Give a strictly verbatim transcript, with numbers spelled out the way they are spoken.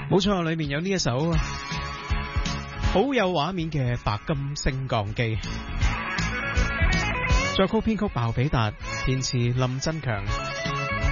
冇錯，裏面有呢一首好有畫面嘅《白金升降機》，作曲編曲鮑比達，填詞林振強。